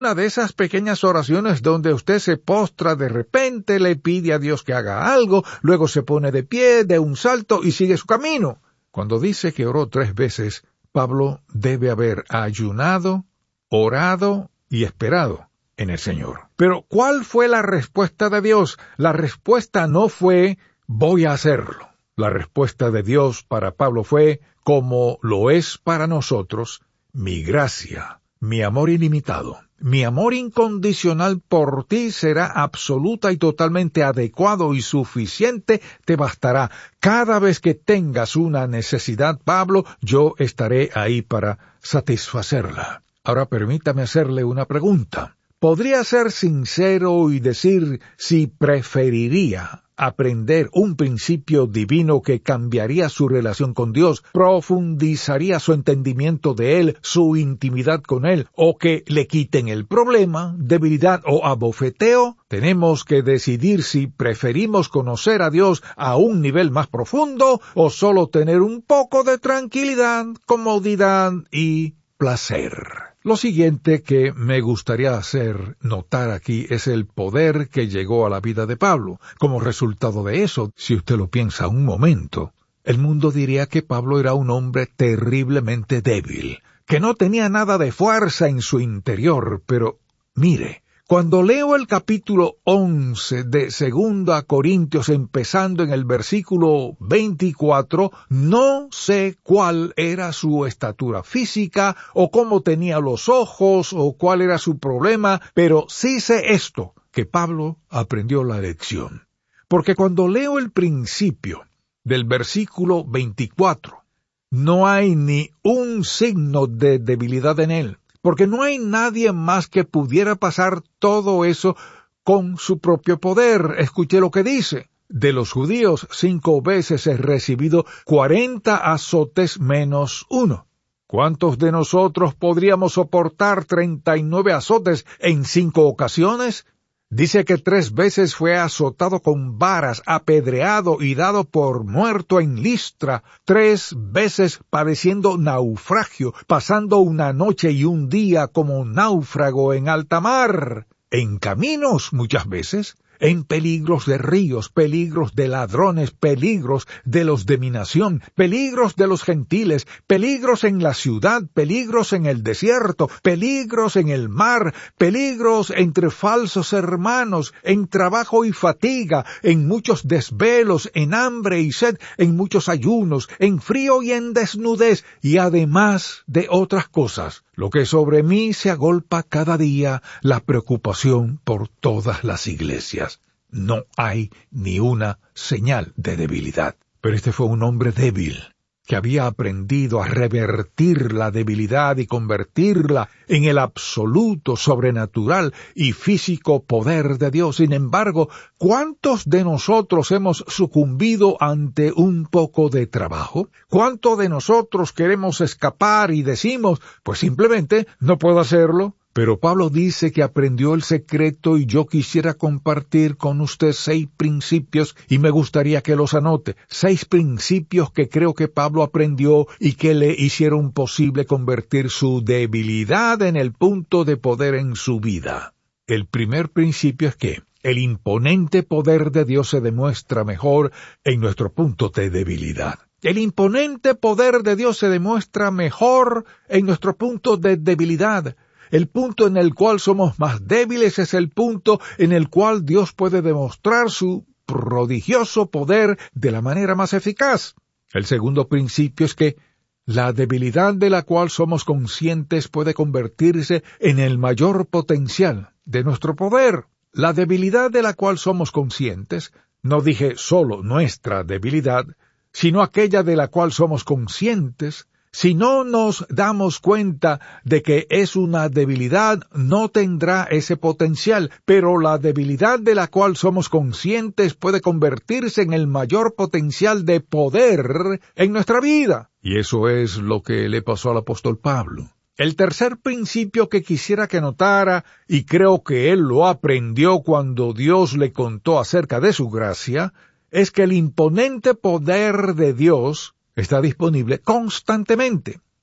Una de esas pequeñas oraciones donde usted se postra de repente, le pide a Dios que haga algo, luego se pone de pie, de un salto y sigue su camino. Cuando dice que oró 3 veces, Pablo debe haber ayunado, orado y esperado en el Señor. Pero, ¿cuál fue la respuesta de Dios? La respuesta no fue, voy a hacerlo. La respuesta de Dios para Pablo fue, como lo es para nosotros, mi gracia, mi amor ilimitado, mi amor incondicional por ti será absoluta y totalmente adecuado y suficiente, te bastará. Cada vez que tengas una necesidad, Pablo, yo estaré ahí para satisfacerla. Ahora permítame hacerle una pregunta. ¿Podría ser sincero y decir si preferiría aprender un principio divino que cambiaría su relación con Dios, profundizaría su entendimiento de Él, su intimidad con Él, o que le quiten el problema, debilidad o abofeteo? Tenemos que decidir si preferimos conocer a Dios a un nivel más profundo o solo tener un poco de tranquilidad, comodidad y placer. Lo siguiente que me gustaría hacer notar aquí es el poder que llegó a la vida de Pablo. Como resultado de eso, si usted lo piensa un momento, el mundo diría que Pablo era un hombre terriblemente débil, que no tenía nada de fuerza en su interior, pero mire, cuando leo el capítulo 11 de 2 Corintios, empezando en el versículo 24, no sé cuál era su estatura física, o cómo tenía los ojos, o cuál era su problema, pero sí sé esto, que Pablo aprendió la lección. Porque cuando leo el principio del versículo 24, no hay ni un signo de debilidad en él. Porque no hay nadie más que pudiera pasar todo eso con su propio poder. Escuche lo que dice. De los judíos 5 veces he recibido 40 azotes menos 1. ¿Cuántos de nosotros podríamos soportar 39 azotes en 5 ocasiones? Dice que 3 veces fue azotado con varas, apedreado y dado por muerto en Listra, 3 veces padeciendo naufragio, pasando una noche y un día como náufrago en alta mar, en caminos muchas veces, en peligros de ríos, peligros de ladrones, peligros de los de mi nación, peligros de los gentiles, peligros en la ciudad, peligros en el desierto, peligros en el mar, peligros entre falsos hermanos, en trabajo y fatiga, en muchos desvelos, en hambre y sed, en muchos ayunos, en frío y en desnudez, y además de otras cosas. Lo que sobre mí se agolpa cada día, la preocupación por todas las iglesias. No hay ni una señal de debilidad. Pero este fue un hombre débil, que había aprendido a revertir la debilidad y convertirla en el absoluto, sobrenatural y físico poder de Dios. Sin embargo, ¿cuántos de nosotros hemos sucumbido ante un poco de trabajo? ¿Cuántos de nosotros queremos escapar y decimos, pues simplemente no puedo hacerlo? Pero Pablo dice que aprendió el secreto y yo quisiera compartir con usted 6 principios y me gustaría que los anote. 6 principios que creo que Pablo aprendió y que le hicieron posible convertir su debilidad en el punto de poder en su vida. El primer principio es que el imponente poder de Dios se demuestra mejor en nuestro punto de debilidad. El imponente poder de Dios se demuestra mejor en nuestro punto de debilidad. El punto en el cual somos más débiles es el punto en el cual Dios puede demostrar su prodigioso poder de la manera más eficaz. El segundo principio es que la debilidad de la cual somos conscientes puede convertirse en el mayor potencial de nuestro poder. La debilidad de la cual somos conscientes, no dije solo nuestra debilidad, sino aquella de la cual somos conscientes. Si no nos damos cuenta de que es una debilidad, no tendrá ese potencial, pero la debilidad de la cual somos conscientes puede convertirse en el mayor potencial de poder en nuestra vida. Y eso es lo que le pasó al apóstol Pablo. El tercer principio que quisiera que notara, y creo que él lo aprendió cuando Dios le contó acerca de su gracia, es que el imponente poder de Dios está disponible constantemente.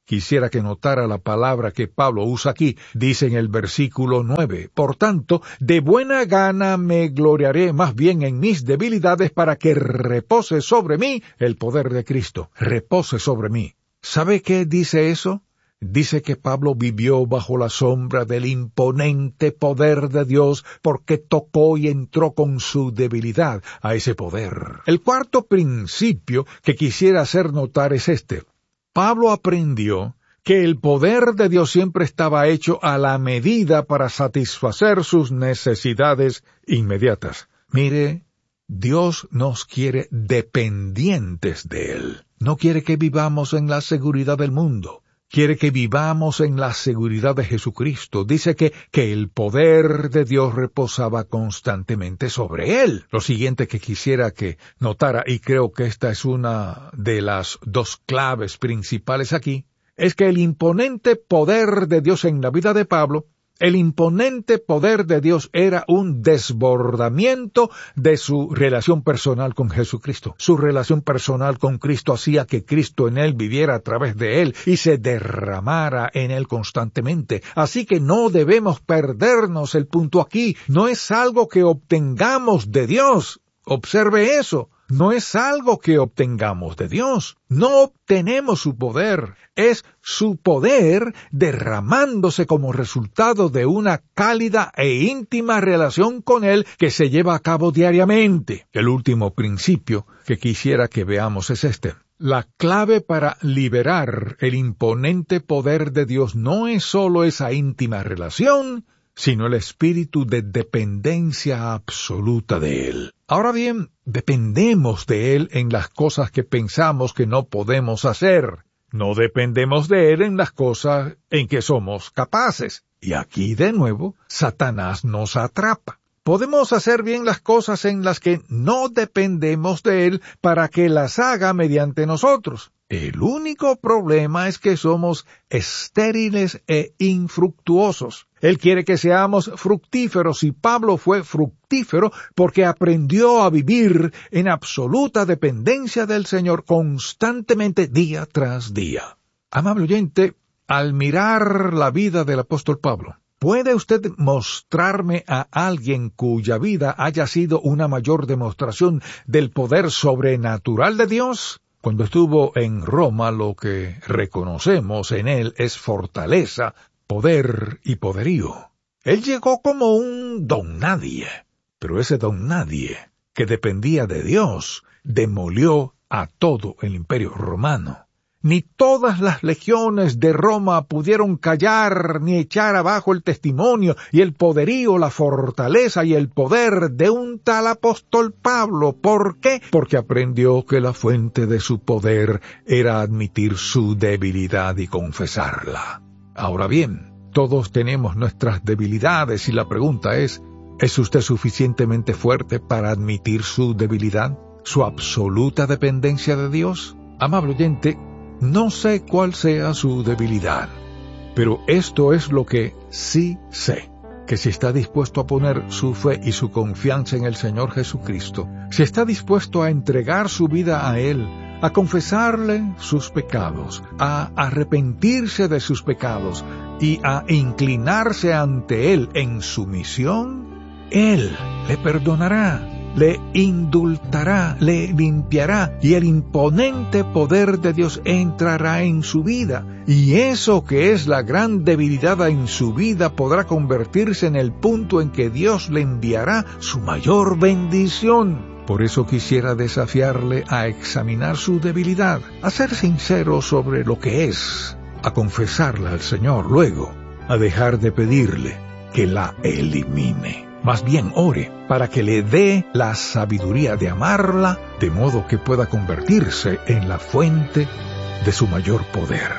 Quisiera que notara la palabra que Pablo usa aquí. Dice en el versículo 9, por tanto, de buena gana me gloriaré más bien en mis debilidades para que repose sobre mí el poder de Cristo. Repose sobre mí. ¿Sabe qué dice eso? Dice que Pablo vivió bajo la sombra del imponente poder de Dios porque tocó y entró con su debilidad a ese poder. El cuarto principio que quisiera hacer notar es este. Pablo aprendió que el poder de Dios siempre estaba hecho a la medida para satisfacer sus necesidades inmediatas. Mire, Dios nos quiere dependientes de Él. No quiere que vivamos en la seguridad del mundo. Quiere que vivamos en la seguridad de Jesucristo. Dice que el poder de Dios reposaba constantemente sobre Él. Lo siguiente que quisiera que notara, y creo que esta es una de las dos claves principales aquí, es que el imponente poder de Dios en la vida de Pablo, el imponente poder de Dios era un desbordamiento de su relación personal con Jesucristo. Su relación personal con Cristo hacía que Cristo en él viviera a través de él y se derramara en él constantemente. Así que no debemos perdernos el punto aquí. No es algo que obtengamos de Dios. Observe eso. No es algo que obtengamos de Dios. No obtenemos su poder. Es su poder derramándose como resultado de una cálida e íntima relación con Él que se lleva a cabo diariamente. El último principio que quisiera que veamos es este. La clave para liberar el imponente poder de Dios no es solo esa íntima relación, sino el espíritu de dependencia absoluta de Él. Ahora bien, dependemos de Él en las cosas que pensamos que no podemos hacer. No dependemos de Él en las cosas en que somos capaces. Y aquí, de nuevo, Satanás nos atrapa. Podemos hacer bien las cosas en las que no dependemos de Él para que las haga mediante nosotros. El único problema es que somos estériles e infructuosos. Él quiere que seamos fructíferos y Pablo fue fructífero porque aprendió a vivir en absoluta dependencia del Señor constantemente día tras día. Amable oyente, al mirar la vida del apóstol Pablo, ¿puede usted mostrarme a alguien cuya vida haya sido una mayor demostración del poder sobrenatural de Dios? Cuando estuvo en Roma, lo que reconocemos en él es fortaleza, poder y poderío. Él llegó como un don nadie, pero ese don nadie, que dependía de Dios, demolió a todo el imperio romano. Ni todas las legiones de Roma pudieron callar ni echar abajo el testimonio y el poderío, la fortaleza y el poder de un tal apóstol Pablo. ¿Por qué? Porque aprendió que la fuente de su poder era admitir su debilidad y confesarla. Ahora bien, todos tenemos nuestras debilidades y la pregunta ¿es usted suficientemente fuerte para admitir su debilidad, su absoluta dependencia de Dios? Amable oyente, no sé cuál sea su debilidad, pero esto es lo que sí sé, que si está dispuesto a poner su fe y su confianza en el Señor Jesucristo, si está dispuesto a entregar su vida a Él, a confesarle sus pecados, a arrepentirse de sus pecados y a inclinarse ante Él en sumisión, Él le perdonará, le indultará, le limpiará y el imponente poder de Dios entrará en su vida. Y eso que es la gran debilidad en su vida podrá convertirse en el punto en que Dios le enviará su mayor bendición. Por eso quisiera desafiarle a examinar su debilidad, a ser sincero sobre lo que es, a confesarla al Señor, luego a dejar de pedirle que la elimine. Más bien ore para que le dé la sabiduría de amarla, de modo que pueda convertirse en la fuente de su mayor poder.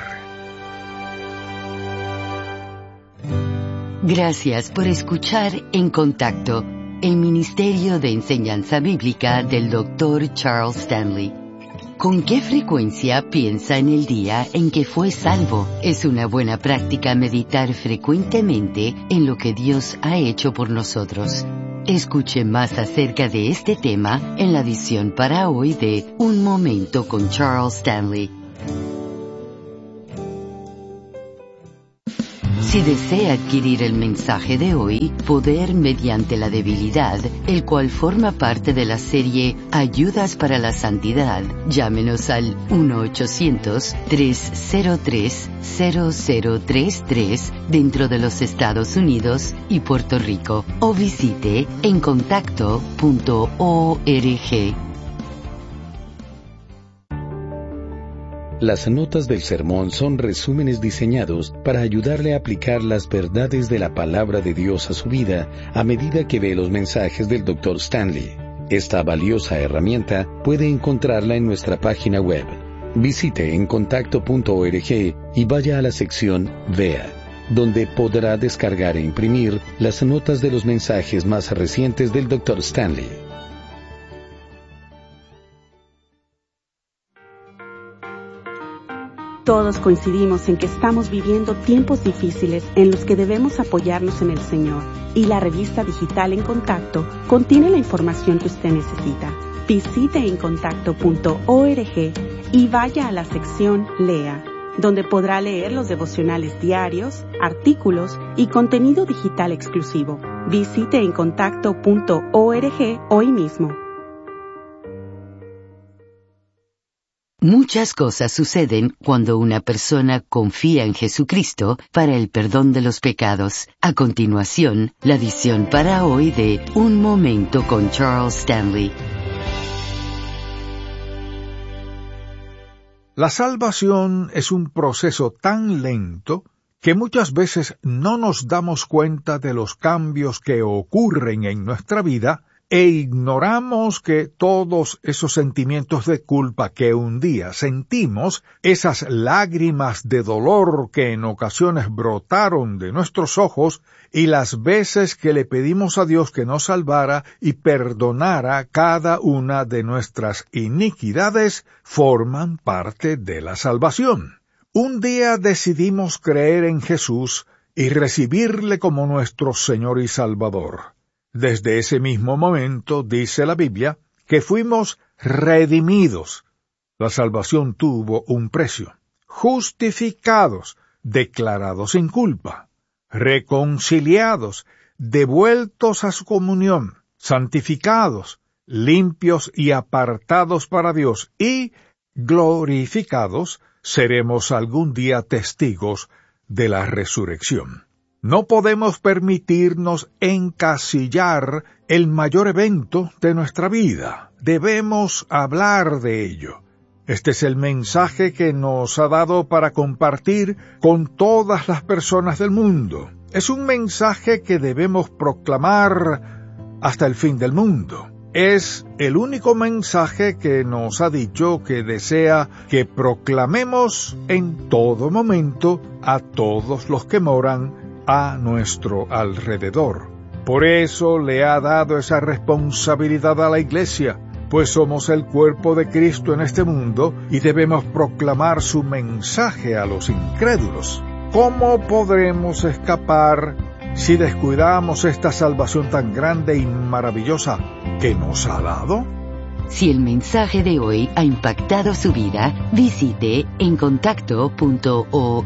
Gracias por escuchar En Contacto, el Ministerio de Enseñanza Bíblica del Dr. Charles Stanley. ¿Con qué frecuencia piensa en el día en que fue salvo? Es una buena práctica meditar frecuentemente en lo que Dios ha hecho por nosotros. Escuche más acerca de este tema en la edición para hoy de Un Momento con Charles Stanley. Si desea adquirir el mensaje de hoy, Poder mediante la debilidad, el cual forma parte de la serie Ayudas para la Santidad, llámenos al 1-800-303-0033 dentro de los Estados Unidos y Puerto Rico, o visite encontacto.org. Las notas del sermón son resúmenes diseñados para ayudarle a aplicar las verdades de la palabra de Dios a su vida a medida que ve los mensajes del Dr. Stanley. Esta valiosa herramienta puede encontrarla en nuestra página web. Visite encontacto.org y vaya a la sección Vea, donde podrá descargar e imprimir las notas de los mensajes más recientes del Dr. Stanley. Todos coincidimos en que estamos viviendo tiempos difíciles en los que debemos apoyarnos en el Señor, y la revista digital En Contacto contiene la información que usted necesita. Visite encontacto.org y vaya a la sección Lea, donde podrá leer los devocionales diarios, artículos y contenido digital exclusivo. Visite encontacto.org hoy mismo. Muchas cosas suceden cuando una persona confía en Jesucristo para el perdón de los pecados. A continuación, la edición para hoy de Un Momento con Charles Stanley. La salvación es un proceso tan lento que muchas veces no nos damos cuenta de los cambios que ocurren en nuestra vida e ignoramos que todos esos sentimientos de culpa que un día sentimos, esas lágrimas de dolor que en ocasiones brotaron de nuestros ojos y las veces que le pedimos a Dios que nos salvara y perdonara cada una de nuestras iniquidades, forman parte de la salvación. Un día decidimos creer en Jesús y recibirle como nuestro Señor y Salvador. Desde ese mismo momento, dice la Biblia, que fuimos redimidos. La salvación tuvo un precio. Justificados, declarados sin culpa. Reconciliados, devueltos a su comunión. Santificados, limpios y apartados para Dios. Y glorificados, seremos algún día testigos de la resurrección. No podemos permitirnos encasillar el mayor evento de nuestra vida. Debemos hablar de ello. Este es el mensaje que nos ha dado para compartir con todas las personas del mundo. Es un mensaje que debemos proclamar hasta el fin del mundo. Es el único mensaje que nos ha dicho que desea que proclamemos en todo momento a todos los que moran a nuestro alrededor. Por eso le ha dado esa responsabilidad a la Iglesia, pues somos el cuerpo de Cristo en este mundo y debemos proclamar su mensaje a los incrédulos. ¿Cómo podremos escapar si descuidamos esta salvación tan grande y maravillosa que nos ha dado? Si el mensaje de hoy ha impactado su vida, visite encontacto.org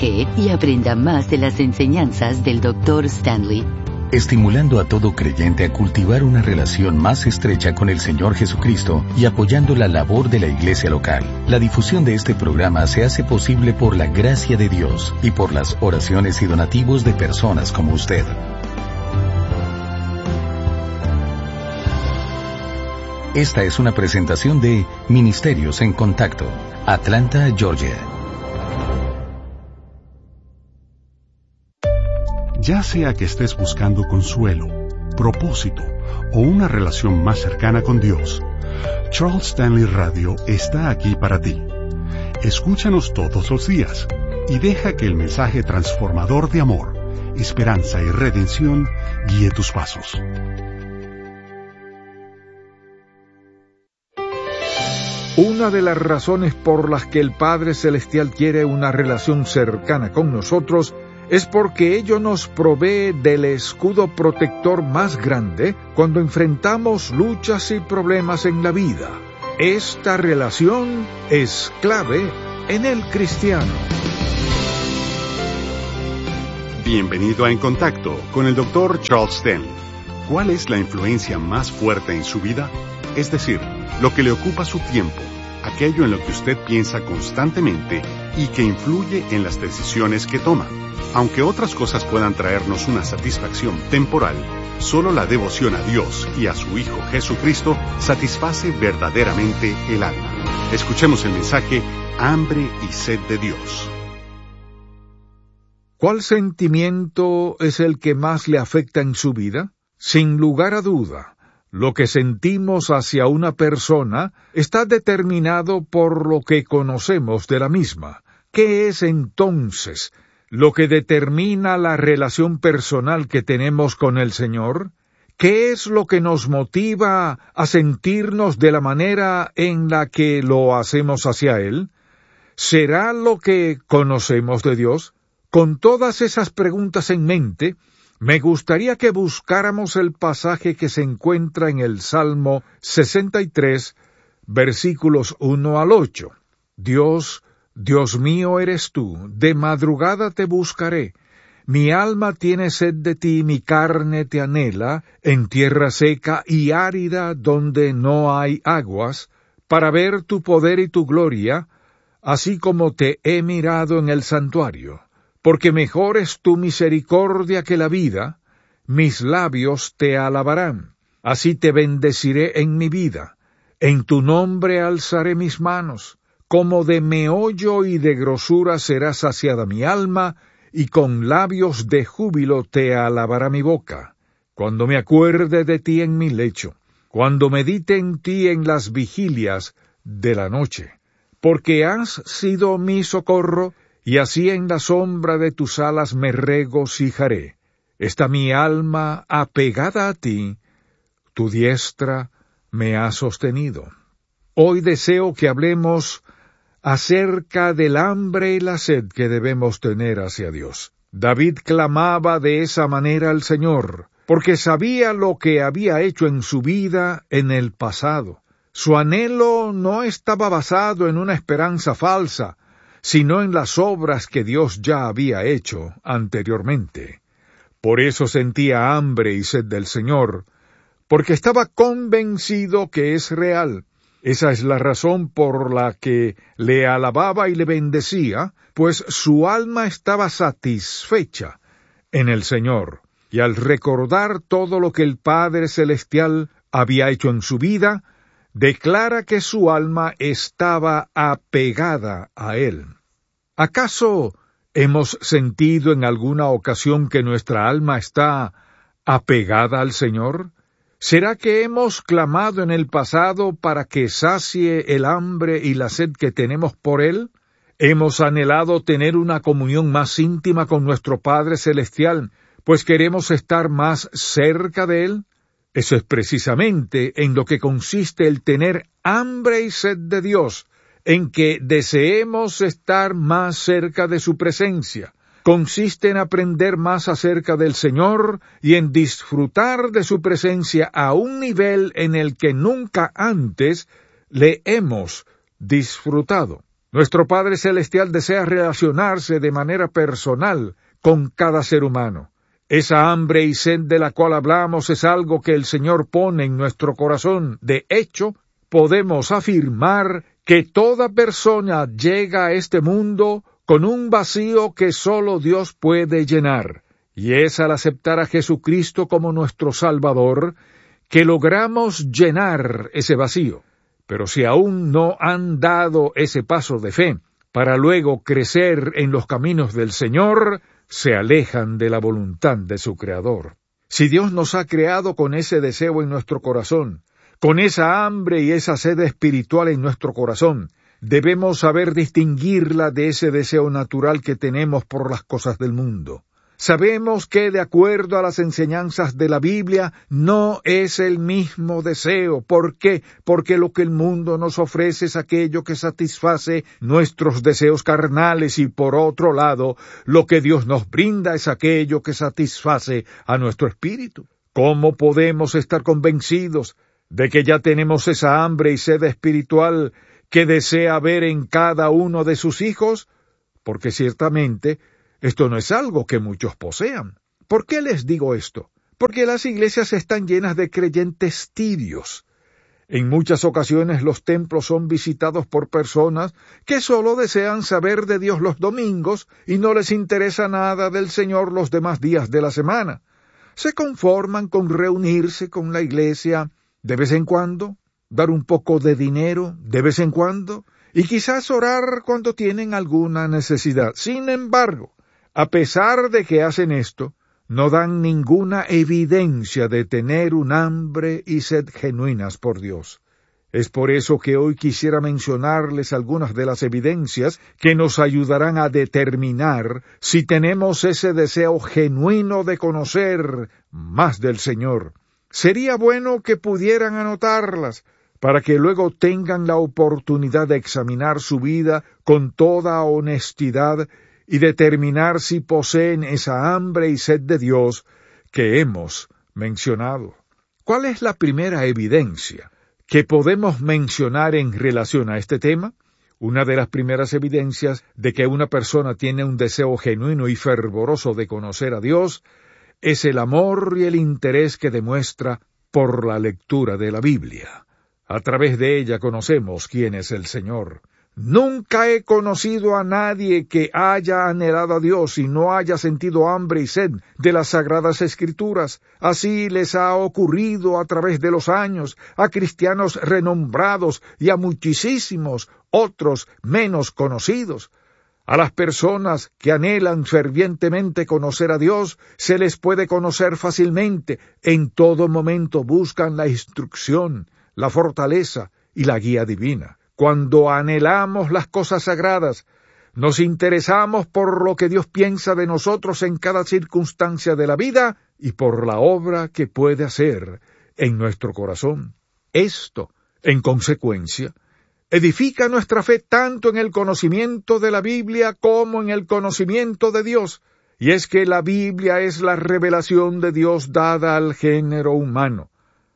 y aprenda más de las enseñanzas del Dr. Stanley. Estimulando a todo creyente a cultivar una relación más estrecha con el Señor Jesucristo y apoyando la labor de la iglesia local. La difusión de este programa se hace posible por la gracia de Dios y por las oraciones y donativos de personas como usted. Esta es una presentación de Ministerios en Contacto, Atlanta, Georgia. Ya sea que estés buscando consuelo, propósito o una relación más cercana con Dios, Charles Stanley Radio está aquí para ti. Escúchanos todos los días y deja que el mensaje transformador de amor, esperanza y redención guíe tus pasos. Una de las razones por las que el Padre Celestial quiere una relación cercana con nosotros es porque ello nos provee del escudo protector más grande cuando enfrentamos luchas y problemas en la vida. Esta relación es clave en el cristiano. Bienvenido a En Contacto con el Dr. Charles Stanley. ¿Cuál es la influencia más fuerte en su vida? Es decir, lo que le ocupa su tiempo, aquello en lo que usted piensa constantemente y que influye en las decisiones que toma. Aunque otras cosas puedan traernos una satisfacción temporal, solo la devoción a Dios y a su Hijo Jesucristo satisface verdaderamente el alma. Escuchemos el mensaje Hambre y sed de Dios. ¿Cuál sentimiento es el que más le afecta en su vida? Sin lugar a duda, lo que sentimos hacia una persona está determinado por lo que conocemos de la misma. ¿Qué es entonces lo que determina la relación personal que tenemos con el Señor? ¿Qué es lo que nos motiva a sentirnos de la manera en la que lo hacemos hacia Él? ¿Será lo que conocemos de Dios? Con todas esas preguntas en mente, me gustaría que buscáramos el pasaje que se encuentra en el Salmo 63, versículos 1 al 8. Dios, Dios mío eres tú, de madrugada te buscaré. Mi alma tiene sed de ti, mi carne te anhela, en tierra seca y árida donde no hay aguas, para ver tu poder y tu gloria, así como te he mirado en el santuario. Porque mejor es tu misericordia que la vida, mis labios te alabarán. Así te bendeciré en mi vida, en tu nombre alzaré mis manos. Como de meollo y de grosura será saciada mi alma, y con labios de júbilo te alabará mi boca. Cuando me acuerde de ti en mi lecho, cuando medite en ti en las vigilias de la noche. Porque has sido mi socorro, y así en la sombra de tus alas me regocijaré. Está mi alma apegada a ti, tu diestra me ha sostenido. Hoy deseo que hablemos acerca del hambre y la sed que debemos tener hacia Dios. David clamaba de esa manera al Señor, porque sabía lo que había hecho en su vida en el pasado. Su anhelo no estaba basado en una esperanza falsa, sino en las obras que Dios ya había hecho anteriormente. Por eso sentía hambre y sed del Señor, porque estaba convencido que es real. Esa es la razón por la que le alababa y le bendecía, pues su alma estaba satisfecha en el Señor, y al recordar todo lo que el Padre Celestial había hecho en su vida, declara que su alma estaba apegada a Él. ¿Acaso hemos sentido en alguna ocasión que nuestra alma está apegada al Señor? ¿Será que hemos clamado en el pasado para que sacie el hambre y la sed que tenemos por Él? ¿Hemos anhelado tener una comunión más íntima con nuestro Padre Celestial, pues queremos estar más cerca de Él? Eso es precisamente en lo que consiste el tener hambre y sed de Dios, en que deseemos estar más cerca de su presencia. Consiste en aprender más acerca del Señor y en disfrutar de su presencia a un nivel en el que nunca antes le hemos disfrutado. Nuestro Padre Celestial desea relacionarse de manera personal con cada ser humano. Esa hambre y sed de la cual hablamos es algo que el Señor pone en nuestro corazón. De hecho, podemos afirmar que toda persona llega a este mundo con un vacío que solo Dios puede llenar, y es al aceptar a Jesucristo como nuestro Salvador que logramos llenar ese vacío. Pero si aún no han dado ese paso de fe para luego crecer en los caminos del Señor, se alejan de la voluntad de su Creador. Si Dios nos ha creado con ese deseo en nuestro corazón, con esa hambre y esa sed espiritual en nuestro corazón, debemos saber distinguirla de ese deseo natural que tenemos por las cosas del mundo. Sabemos que, de acuerdo a las enseñanzas de la Biblia, no es el mismo deseo. ¿Por qué? Porque lo que el mundo nos ofrece es aquello que satisface nuestros deseos carnales y, por otro lado, lo que Dios nos brinda es aquello que satisface a nuestro espíritu. ¿Cómo podemos estar convencidos de que ya tenemos esa hambre y sed espiritual que desea ver en cada uno de sus hijos? Porque ciertamente Esto no es algo que muchos posean. ¿Por qué les digo esto? Porque las iglesias están llenas de creyentes tibios. En muchas ocasiones los templos son visitados por personas que solo desean saber de Dios los domingos y no les interesa nada del Señor los demás días de la semana. Se conforman con reunirse con la iglesia de vez en cuando, dar un poco de dinero de vez en cuando y quizás orar cuando tienen alguna necesidad. Sin embargo, a pesar de que hacen esto, no dan ninguna evidencia de tener un hambre y sed genuinas por Dios. Es por eso que hoy quisiera mencionarles algunas de las evidencias que nos ayudarán a determinar si tenemos ese deseo genuino de conocer más del Señor. Sería bueno que pudieran anotarlas, para que luego tengan la oportunidad de examinar su vida con toda honestidad y determinar si poseen esa hambre y sed de Dios que hemos mencionado. ¿Cuál es la primera evidencia que podemos mencionar en relación a este tema? Una de las primeras evidencias de que una persona tiene un deseo genuino y fervoroso de conocer a Dios es el amor y el interés que demuestra por la lectura de la Biblia. A través de ella conocemos quién es el Señor. Nunca he conocido a nadie que haya anhelado a Dios y no haya sentido hambre y sed de las Sagradas Escrituras. Así les ha ocurrido a través de los años a cristianos renombrados y a muchísimos otros menos conocidos. A las personas que anhelan fervientemente conocer a Dios, se les puede conocer fácilmente. En todo momento buscan la instrucción, la fortaleza y la guía divina. Cuando anhelamos las cosas sagradas, nos interesamos por lo que Dios piensa de nosotros en cada circunstancia de la vida y por la obra que puede hacer en nuestro corazón. Esto, en consecuencia, edifica nuestra fe tanto en el conocimiento de la Biblia como en el conocimiento de Dios. Y es que la Biblia es la revelación de Dios dada al género humano.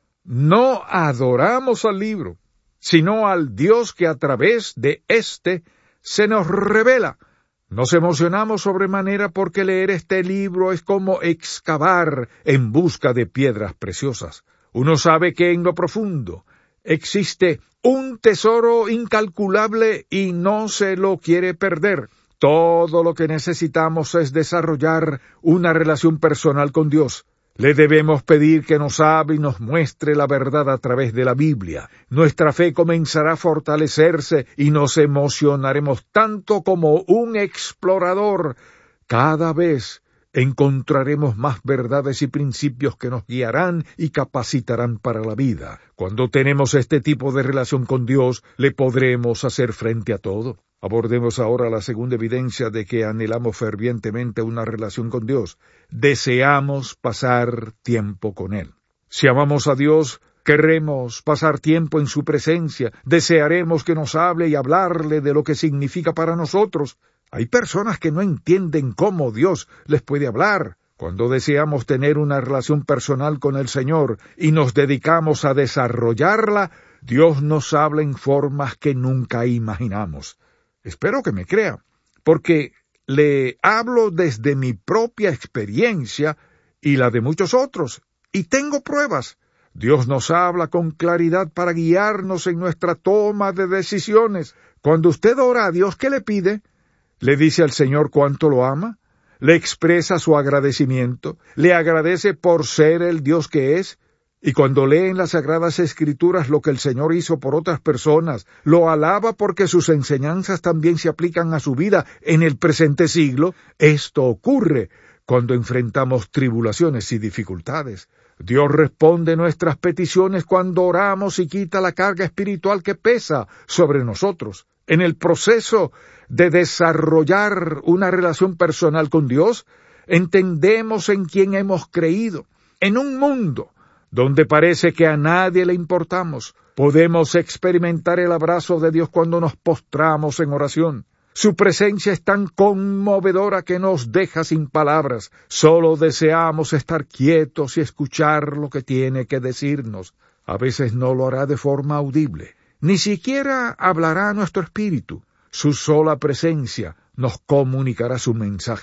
No adoramos al libro, sino al Dios que a través de éste se nos revela. Nos emocionamos sobremanera porque leer este libro es como excavar en busca de piedras preciosas. Uno sabe que en lo profundo existe un tesoro incalculable y no se lo quiere perder. Todo lo que necesitamos es desarrollar una relación personal con Dios. Le debemos pedir que nos hable y nos muestre la verdad a través de la Biblia. Nuestra fe comenzará a fortalecerse y nos emocionaremos tanto como un explorador. Cada vez encontraremos más verdades y principios que nos guiarán y capacitarán para la vida. Cuando tenemos este tipo de relación con Dios, le podremos hacer frente a todo. Abordemos ahora la segunda evidencia de que anhelamos fervientemente una relación con Dios. Deseamos pasar tiempo con Él. Si amamos a Dios, querremos pasar tiempo en su presencia, desearemos que nos hable y hablarle de lo que significa para nosotros. Hay personas que no entienden cómo Dios les puede hablar. Cuando deseamos tener una relación personal con el Señor y nos dedicamos a desarrollarla, Dios nos habla en formas que nunca imaginamos. Espero que me crea, porque le hablo desde mi propia experiencia y la de muchos otros, y tengo pruebas. Dios nos habla con claridad para guiarnos en nuestra toma de decisiones. Cuando usted ora a Dios, ¿qué le pide? ¿Le dice al Señor cuánto lo ama? ¿Le expresa su agradecimiento? ¿Le agradece por ser el Dios que es? Y cuando lee en las Sagradas Escrituras lo que el Señor hizo por otras personas, lo alaba porque sus enseñanzas también se aplican a su vida en el presente siglo. Esto ocurre cuando enfrentamos tribulaciones y dificultades. Dios responde nuestras peticiones cuando oramos y quita la carga espiritual que pesa sobre nosotros. En el proceso de desarrollar una relación personal con Dios, entendemos en quién hemos creído. En un mundo donde parece que a nadie le importamos, podemos experimentar el abrazo de Dios cuando nos postramos en oración. Su presencia es tan conmovedora que nos deja sin palabras. Solo deseamos estar quietos y escuchar lo que tiene que decirnos. A veces no lo hará de forma audible. Ni siquiera hablará a nuestro espíritu. Su sola presencia nos comunicará su mensaje.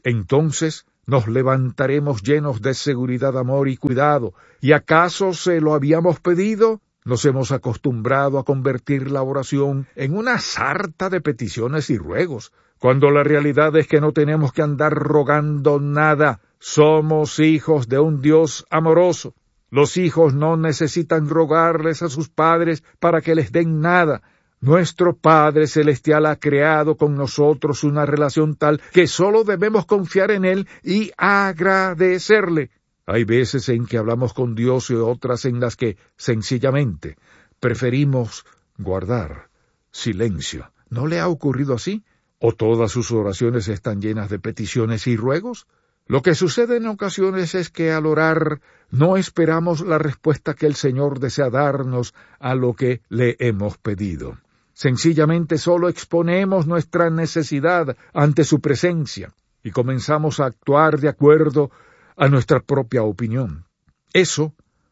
Entonces nos levantaremos llenos de seguridad, amor y cuidado. ¿Y acaso se lo habíamos pedido? Nos hemos acostumbrado a convertir la oración en una sarta de peticiones y ruegos, cuando la realidad es que no tenemos que andar rogando nada. Somos hijos de un Dios amoroso. Los hijos no necesitan rogarles a sus padres para que les den nada. Nuestro Padre Celestial ha creado con nosotros una relación tal que solo debemos confiar en Él y agradecerle. Hay veces en que hablamos con Dios y otras en las que, sencillamente, preferimos guardar silencio. ¿No le ha ocurrido así? ¿O todas sus oraciones están llenas de peticiones y ruegos? Lo que sucede en ocasiones es que al orar no esperamos la respuesta que el Señor desea darnos a lo que le hemos pedido. Sencillamente solo exponemos nuestra necesidad ante su presencia y comenzamos a actuar de acuerdo a nuestra propia opinión. Eso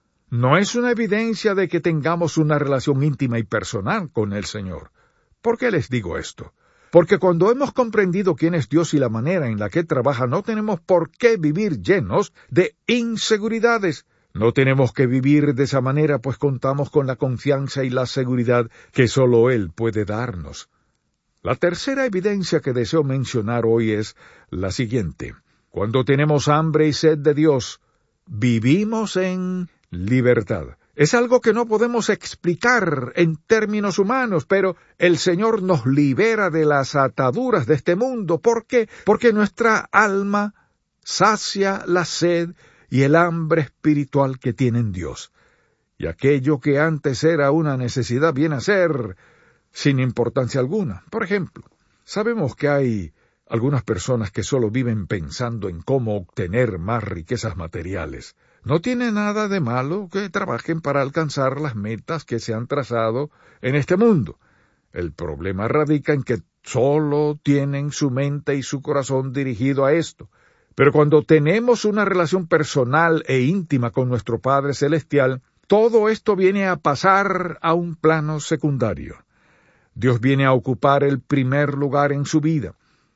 no es una evidencia de que tengamos una relación íntima y personal con el Señor. ¿Por qué les digo esto? Porque cuando hemos comprendido quién es Dios y la manera en la que trabaja, no tenemos por qué vivir llenos de inseguridades. No tenemos que vivir de esa manera, pues contamos con la confianza y la seguridad que solo Él puede darnos. La tercera evidencia que deseo mencionar hoy es la siguiente. Cuando tenemos hambre y sed de Dios, vivimos en libertad. Es algo que no podemos explicar en términos humanos, pero el Señor nos libera de las ataduras de este mundo. ¿Por qué? Porque nuestra alma sacia la sed y el hambre espiritual que tiene en Dios. Y aquello que antes era una necesidad viene a ser sin importancia alguna. Por ejemplo, sabemos que hay algunas personas que solo viven pensando en cómo obtener más riquezas materiales. No tiene nada de malo que trabajen para alcanzar las metas que se han trazado en este mundo. El problema radica en que solo tienen su mente y su corazón dirigido a esto. Pero cuando tenemos una relación personal e íntima con nuestro Padre Celestial, todo esto viene a pasar a un plano secundario. Dios viene a ocupar el primer lugar en su vida,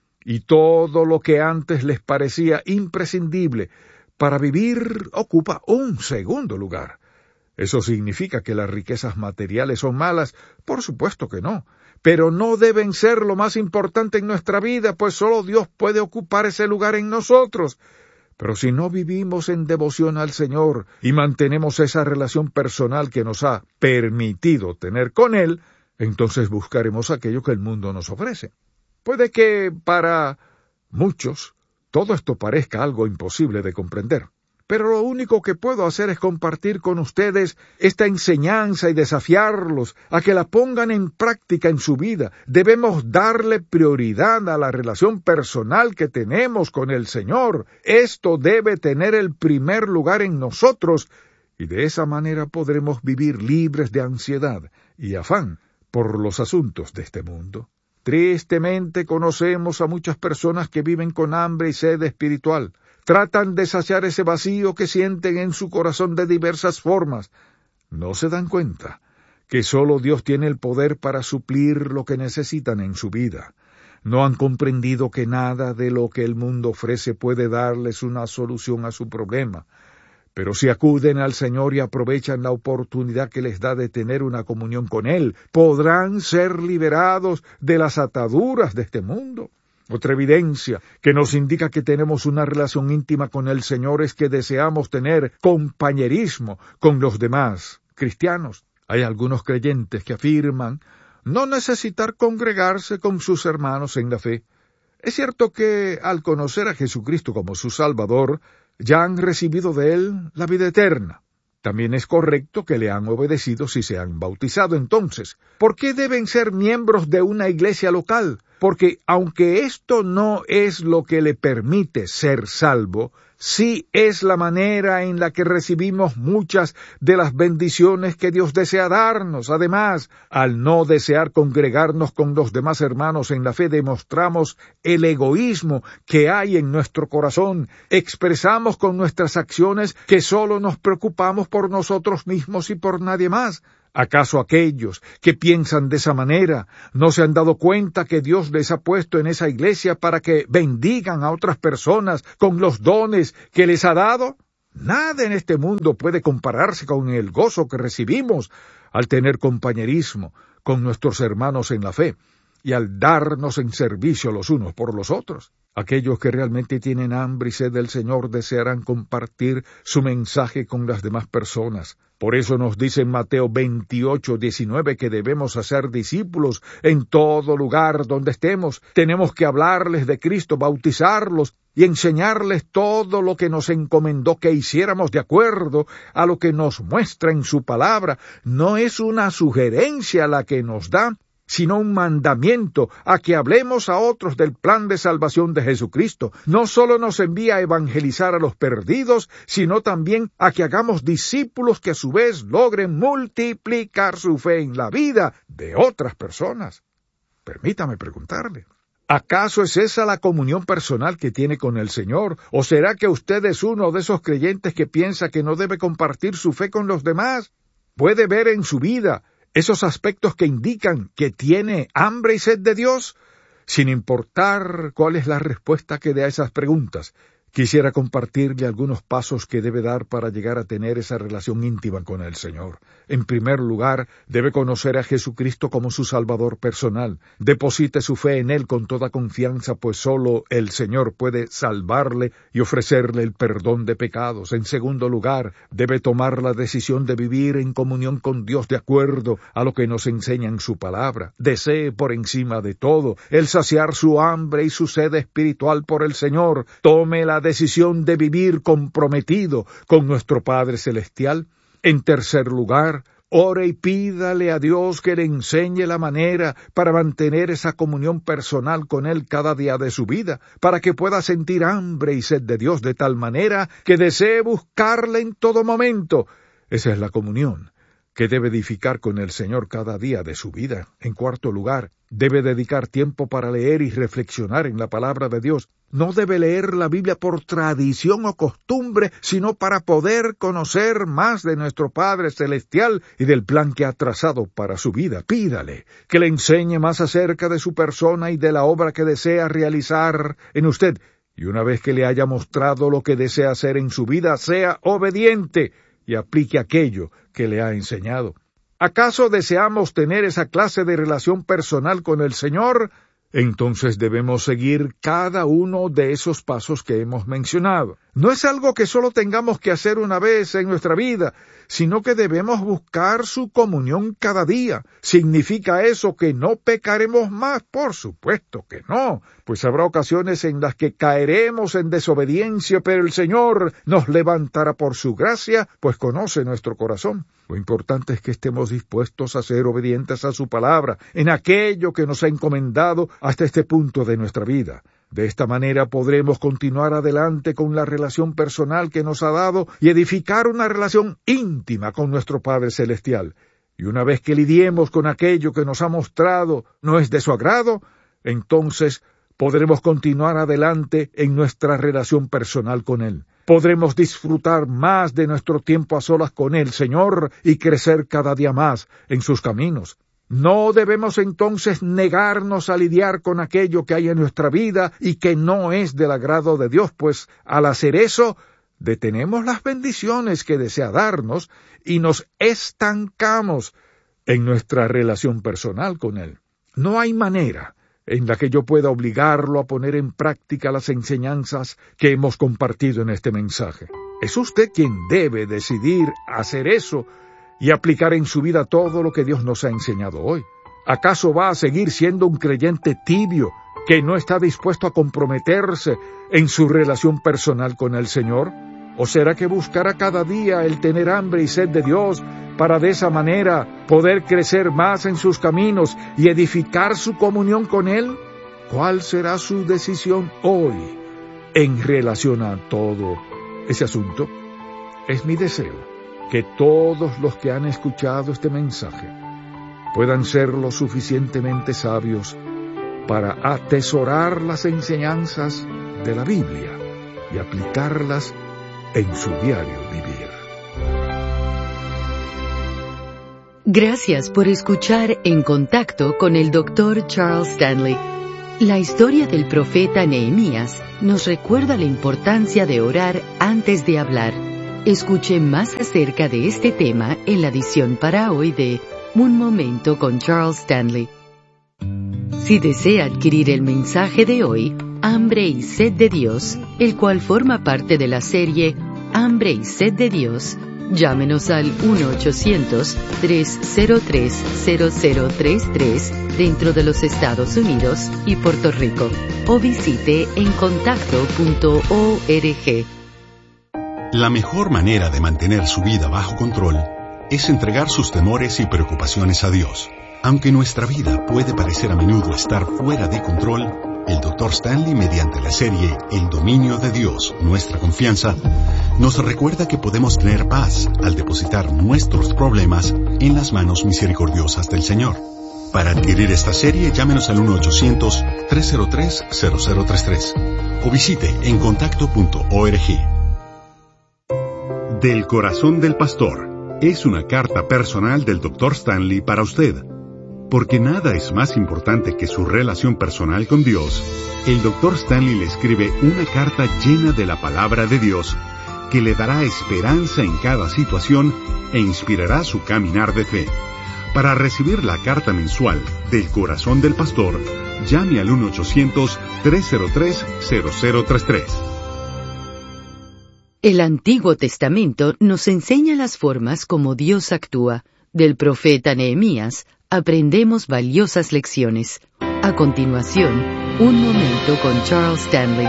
y todo lo que antes les parecía imprescindible para vivir ocupa un segundo lugar. ¿Eso significa que las riquezas materiales son malas? Por supuesto que no. Pero no deben ser lo más importante en nuestra vida, pues solo Dios puede ocupar ese lugar en nosotros. Pero si no vivimos en devoción al Señor y mantenemos esa relación personal que nos ha permitido tener con Él, entonces buscaremos aquello que el mundo nos ofrece. Puede que para muchos todo esto parezca algo imposible de comprender. Pero lo único que puedo hacer es compartir con ustedes esta enseñanza y desafiarlos a que la pongan en práctica en su vida. Debemos darle prioridad a la relación personal que tenemos con el Señor. Esto debe tener el primer lugar en nosotros, y de esa manera podremos vivir libres de ansiedad y afán por los asuntos de este mundo. Tristemente conocemos a muchas personas que viven con hambre y sed espiritual. Tratan de saciar ese vacío que sienten en su corazón de diversas formas. No se dan cuenta que solo Dios tiene el poder para suplir lo que necesitan en su vida. No han comprendido que nada de lo que el mundo ofrece puede darles una solución a su problema. Pero si acuden al Señor y aprovechan la oportunidad que les da de tener una comunión con Él, podrán ser liberados de las ataduras de este mundo. Otra evidencia que nos indica que tenemos una relación íntima con el Señor es que deseamos tener compañerismo con los demás cristianos. Hay algunos creyentes que afirman no necesitar congregarse con sus hermanos en la fe. Es cierto que al conocer a Jesucristo como su Salvador, ya han recibido de Él la vida eterna. También es correcto que le han obedecido si se han bautizado. Entonces, ¿por qué deben ser miembros de una iglesia local? Porque aunque esto no es lo que le permite ser salvo, sí es la manera en la que recibimos muchas de las bendiciones que Dios desea darnos. Además, al no desear congregarnos con los demás hermanos en la fe, demostramos el egoísmo que hay en nuestro corazón. Expresamos con nuestras acciones que solo nos preocupamos por nosotros mismos y por nadie más. ¿Acaso aquellos que piensan de esa manera no se han dado cuenta que Dios les ha puesto en esa iglesia para que bendigan a otras personas con los dones que les ha dado? Nada en este mundo puede compararse con el gozo que recibimos al tener compañerismo con nuestros hermanos en la fe y al darnos en servicio los unos por los otros. Aquellos que realmente tienen hambre y sed del Señor desearán compartir su mensaje con las demás personas. Por eso nos dice en Mateo 28:19 que debemos hacer discípulos en todo lugar donde estemos. Tenemos que hablarles de Cristo, bautizarlos y enseñarles todo lo que nos encomendó que hiciéramos de acuerdo a lo que nos muestra en su palabra. No es una sugerencia la que nos da, sino un mandamiento a que hablemos a otros del plan de salvación de Jesucristo. No solo nos envía a evangelizar a los perdidos, sino también a que hagamos discípulos que a su vez logren multiplicar su fe en la vida de otras personas. Permítame preguntarle, ¿acaso es esa la comunión personal que tiene con el Señor? ¿O será que usted es uno de esos creyentes que piensa que no debe compartir su fe con los demás? ¿Puede ver en su vida esos aspectos que indican que tiene hambre y sed de Dios? Sin importar cuál es la respuesta que dé a esas preguntas, quisiera compartirle algunos pasos que debe dar para llegar a tener esa relación íntima con el Señor. En primer lugar, debe conocer a Jesucristo como su Salvador personal. Deposite su fe en Él con toda confianza, pues solo el Señor puede salvarle y ofrecerle el perdón de pecados. En segundo lugar, debe tomar la decisión de vivir en comunión con Dios de acuerdo a lo que nos enseña en su palabra. Desee por encima de todo el saciar su hambre y su sed espiritual por el Señor. Tome la decisión de vivir comprometido con nuestro Padre Celestial. En tercer lugar, ore y pídale a Dios que le enseñe la manera para mantener esa comunión personal con Él cada día de su vida, para que pueda sentir hambre y sed de Dios de tal manera que desee buscarle en todo momento. Esa es la comunión que debe edificar con el Señor cada día de su vida. En cuarto lugar, debe dedicar tiempo para leer y reflexionar en la palabra de Dios. No debe leer la Biblia por tradición o costumbre, sino para poder conocer más de nuestro Padre Celestial y del plan que ha trazado para su vida. Pídale que le enseñe más acerca de su persona y de la obra que desea realizar en usted. Y una vez que le haya mostrado lo que desea hacer en su vida, sea obediente y aplique aquello que le ha enseñado. ¿Acaso deseamos tener esa clase de relación personal con el Señor? Entonces debemos seguir cada uno de esos pasos que hemos mencionado. No es algo que solo tengamos que hacer una vez en nuestra vida, sino que debemos buscar su comunión cada día. ¿Significa eso que no pecaremos más? Por supuesto que no, pues habrá ocasiones en las que caeremos en desobediencia, pero el Señor nos levantará por su gracia, pues conoce nuestro corazón. Lo importante es que estemos dispuestos a ser obedientes a su palabra, en aquello que nos ha encomendado hasta este punto de nuestra vida. De esta manera podremos continuar adelante con la relación personal que nos ha dado y edificar una relación íntima con nuestro Padre Celestial. Y una vez que lidiemos con aquello que nos ha mostrado no es de su agrado, entonces podremos continuar adelante en nuestra relación personal con Él. Podremos disfrutar más de nuestro tiempo a solas con el Señor y crecer cada día más en sus caminos. No debemos entonces negarnos a lidiar con aquello que hay en nuestra vida y que no es del agrado de Dios, pues al hacer eso, detenemos las bendiciones que desea darnos y nos estancamos en nuestra relación personal con Él. No hay manera en la que yo pueda obligarlo a poner en práctica las enseñanzas que hemos compartido en este mensaje. Es usted quien debe decidir hacer eso y aplicar en su vida todo lo que Dios nos ha enseñado hoy. ¿Acaso va a seguir siendo un creyente tibio que no está dispuesto a comprometerse en su relación personal con el Señor? ¿O será que buscará cada día el tener hambre y sed de Dios para de esa manera poder crecer más en sus caminos y edificar su comunión con Él? ¿Cuál será su decisión hoy en relación a todo ese asunto? Es mi deseo que todos los que han escuchado este mensaje puedan ser lo suficientemente sabios para atesorar las enseñanzas de la Biblia y aplicarlas en su diario vivir. Gracias por escuchar En Contacto con el Dr. Charles Stanley. La historia del profeta Nehemías nos recuerda la importancia de orar antes de hablar. Escuche más acerca de este tema en la edición para hoy de Un Momento con Charles Stanley. Si desea adquirir el mensaje de hoy, Hambre y Sed de Dios, el cual forma parte de la serie Hambre y Sed de Dios, llámenos al 1-800-303-0033 dentro de los Estados Unidos y Puerto Rico, o visite encontacto.org. La mejor manera de mantener su vida bajo control es entregar sus temores y preocupaciones a Dios. Aunque nuestra vida puede parecer a menudo estar fuera de control, el Dr. Stanley, mediante la serie El dominio de Dios, nuestra confianza, nos recuerda que podemos tener paz al depositar nuestros problemas en las manos misericordiosas del Señor. Para adquirir esta serie, llámenos al 1-800-303-0033 o visite encontacto.org. Del corazón del pastor es una carta personal del Dr. Stanley para usted. Porque nada es más importante que su relación personal con Dios, el Dr. Stanley le escribe una carta llena de la palabra de Dios que le dará esperanza en cada situación e inspirará su caminar de fe. Para recibir la carta mensual del corazón del pastor, llame al 1-800-303-0033. El Antiguo Testamento nos enseña las formas como Dios actúa. Del profeta Nehemías aprendemos valiosas lecciones. A continuación, Un Momento con Charles Stanley.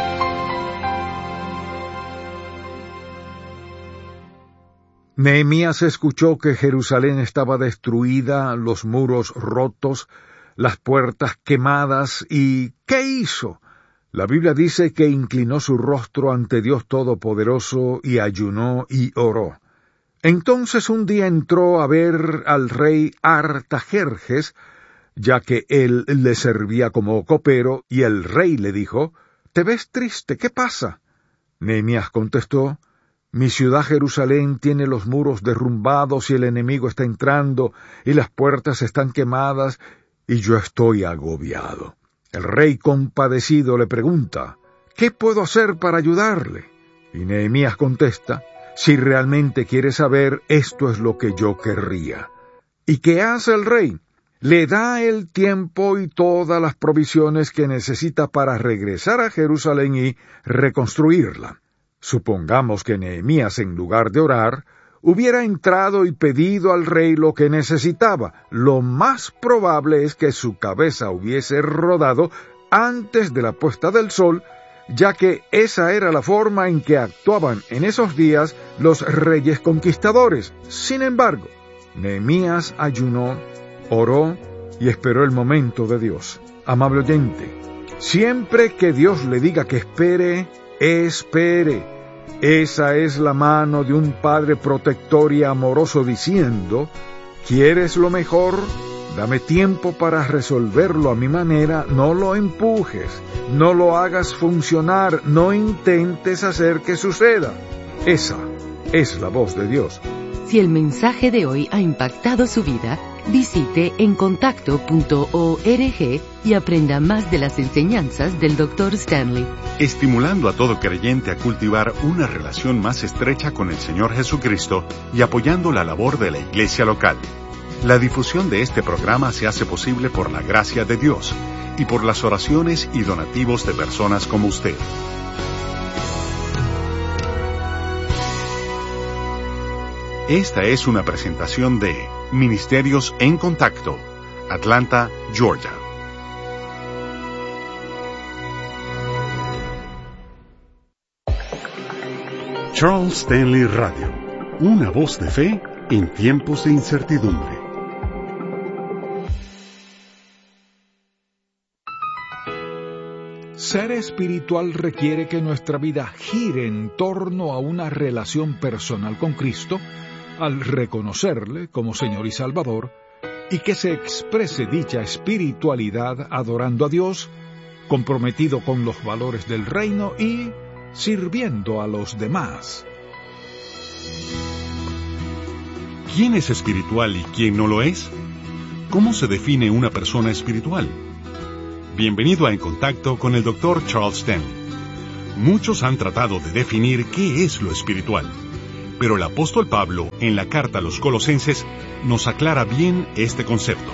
Nehemías escuchó que Jerusalén estaba destruida, los muros rotos, las puertas quemadas, y ¿qué hizo? La Biblia dice que inclinó su rostro ante Dios Todopoderoso y ayunó y oró. Entonces un día entró a ver al rey Artajerjes, ya que él le servía como copero, y el rey le dijo, «¿Te ves triste? ¿Qué pasa?» Nehemías contestó, «Mi ciudad Jerusalén tiene los muros derrumbados y el enemigo está entrando, y las puertas están quemadas, y yo estoy agobiado». El rey compadecido le pregunta, «¿Qué puedo hacer para ayudarle?» Y Nehemías contesta, «Si realmente quiere saber, esto es lo que yo querría». ¿Y qué hace el rey? Le da el tiempo y todas las provisiones que necesita para regresar a Jerusalén y reconstruirla. Supongamos que Nehemías, en lugar de orar, hubiera entrado y pedido al rey lo que necesitaba. Lo más probable es que su cabeza hubiese rodado antes de la puesta del sol, ya que esa era la forma en que actuaban en esos días los reyes conquistadores. Sin embargo, Nehemías ayunó, oró y esperó el momento de Dios. Amable oyente, siempre que Dios le diga que espere, espere. Esa es la mano de un Padre protector y amoroso diciendo, ¿quieres lo mejor? Dame tiempo para resolverlo a mi manera, no lo empujes, no lo hagas funcionar, no intentes hacer que suceda. Esa es la voz de Dios. Si el mensaje de hoy ha impactado su vida, visite encontacto.org y aprenda más de las enseñanzas del Dr. Stanley. Estimulando a todo creyente a cultivar una relación más estrecha con el Señor Jesucristo y apoyando la labor de la iglesia local. La difusión de este programa se hace posible por la gracia de Dios y por las oraciones y donativos de personas como usted. Esta es una presentación de Ministerios en Contacto, Atlanta, Georgia. Charles Stanley Radio, una voz de fe en tiempos de incertidumbre. Ser espiritual requiere que nuestra vida gire en torno a una relación personal con Cristo, al reconocerle como Señor y Salvador, y que se exprese dicha espiritualidad adorando a Dios, comprometido con los valores del reino y sirviendo a los demás. ¿Quién es espiritual y quién no lo es? ¿Cómo se define una persona espiritual? Bienvenido a En Contacto con el Dr. Charles Stanley. Muchos han tratado de definir qué es lo espiritual, pero el apóstol Pablo, en la carta a los Colosenses, nos aclara bien este concepto.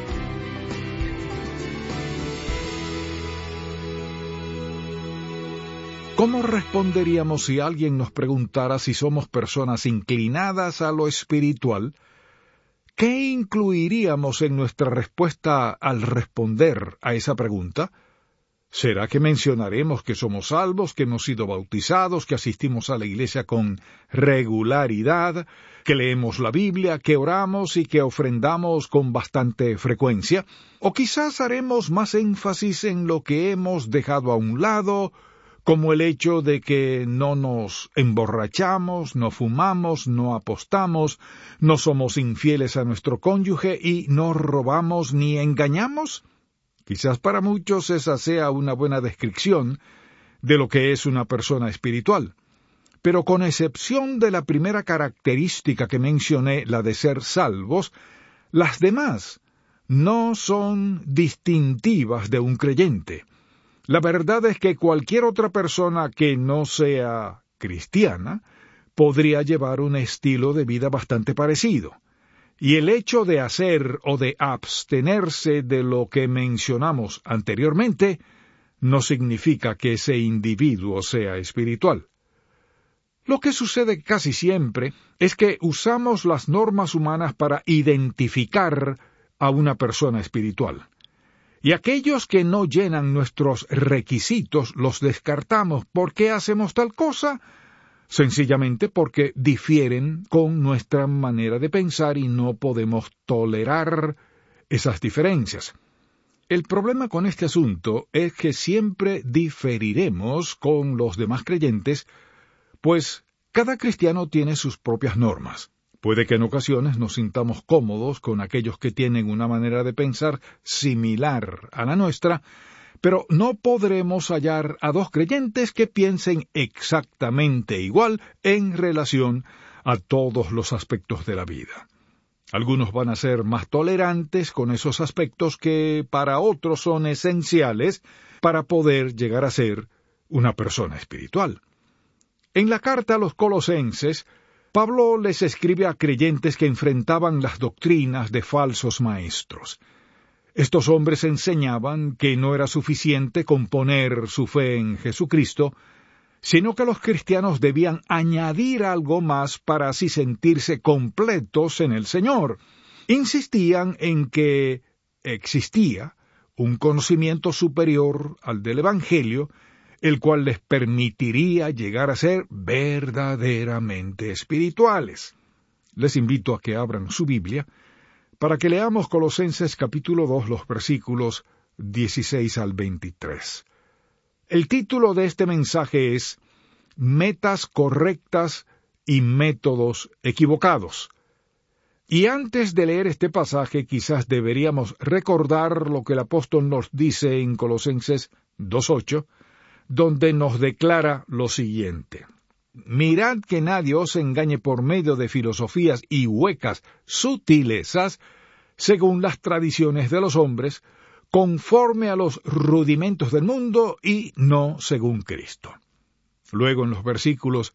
¿Cómo responderíamos si alguien nos preguntara si somos personas inclinadas a lo espiritual? ¿Qué incluiríamos en nuestra respuesta al responder a esa pregunta? ¿Será que mencionaremos que somos salvos, que hemos sido bautizados, que asistimos a la iglesia con regularidad, que leemos la Biblia, que oramos y que ofrendamos con bastante frecuencia? ¿O quizás haremos más énfasis en lo que hemos dejado a un lado, como el hecho de que no nos emborrachamos, no fumamos, no apostamos, no somos infieles a nuestro cónyuge y no robamos ni engañamos? Quizás para muchos esa sea una buena descripción de lo que es una persona espiritual. Pero con excepción de la primera característica que mencioné, la de ser salvos, las demás no son distintivas de un creyente. La verdad es que cualquier otra persona que no sea cristiana podría llevar un estilo de vida bastante parecido. Y el hecho de hacer o de abstenerse de lo que mencionamos anteriormente no significa que ese individuo sea espiritual. Lo que sucede casi siempre es que usamos las normas humanas para identificar a una persona espiritual. Y aquellos que no llenan nuestros requisitos los descartamos. ¿Por qué hacemos tal cosa? Sencillamente porque difieren con nuestra manera de pensar y no podemos tolerar esas diferencias. El problema con este asunto es que siempre diferiremos con los demás creyentes, pues cada cristiano tiene sus propias normas. Puede que en ocasiones nos sintamos cómodos con aquellos que tienen una manera de pensar similar a la nuestra, pero no podremos hallar a dos creyentes que piensen exactamente igual en relación a todos los aspectos de la vida. Algunos van a ser más tolerantes con esos aspectos que para otros son esenciales para poder llegar a ser una persona espiritual. En la carta a los Colosenses, Pablo les escribe a creyentes que enfrentaban las doctrinas de falsos maestros. Estos hombres enseñaban que no era suficiente con poner su fe en Jesucristo, sino que los cristianos debían añadir algo más para así sentirse completos en el Señor. Insistían en que existía un conocimiento superior al del Evangelio, el cual les permitiría llegar a ser verdaderamente espirituales. Les invito a que abran su Biblia para que leamos Colosenses capítulo 2, los versículos 16 al 23. El título de este mensaje es Metas correctas y métodos equivocados. Y antes de leer este pasaje, quizás deberíamos recordar lo que el apóstol nos dice en Colosenses 2:8, donde nos declara lo siguiente: Mirad que nadie os engañe por medio de filosofías y huecas sutilezas, según las tradiciones de los hombres, conforme a los rudimentos del mundo y no según Cristo. Luego en los versículos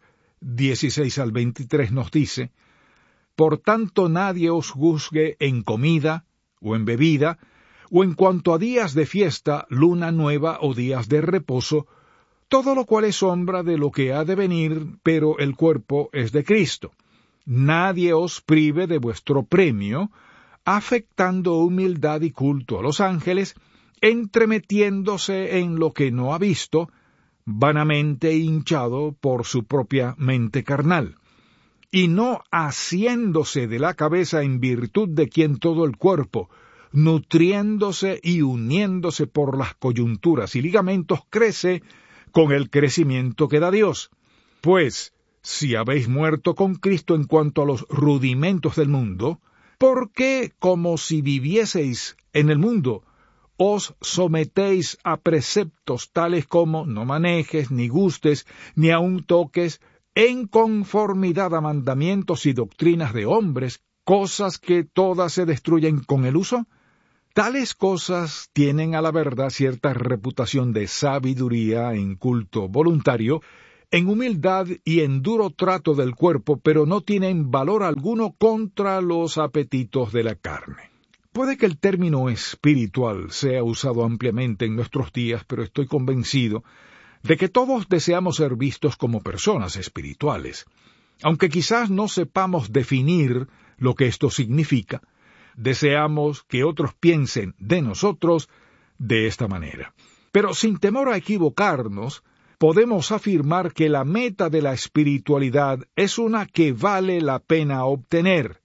16 al 23 nos dice: Por tanto nadie os juzgue en comida o en bebida, o en cuanto a días de fiesta, luna nueva o días de reposo, todo lo cual es sombra de lo que ha de venir, pero el cuerpo es de Cristo. Nadie os prive de vuestro premio, afectando humildad y culto a los ángeles, entremetiéndose en lo que no ha visto, vanamente hinchado por su propia mente carnal, y no asiéndose de la cabeza en virtud de quien todo el cuerpo, nutriéndose y uniéndose por las coyunturas y ligamentos, crece con el crecimiento que da Dios. Pues, si habéis muerto con Cristo en cuanto a los rudimentos del mundo, ¿por qué, como si vivieseis en el mundo, os sometéis a preceptos tales como no manejes, ni gustes, ni aun toques en conformidad a mandamientos y doctrinas de hombres, cosas que todas se destruyen con el uso? Tales cosas tienen a la verdad cierta reputación de sabiduría en culto voluntario, en humildad y en duro trato del cuerpo, pero no tienen valor alguno contra los apetitos de la carne. Puede que el término espiritual sea usado ampliamente en nuestros días, pero estoy convencido de que todos deseamos ser vistos como personas espirituales. Aunque quizás no sepamos definir lo que esto significa, deseamos que otros piensen de nosotros de esta manera. Pero sin temor a equivocarnos, podemos afirmar que la meta de la espiritualidad es una que vale la pena obtener.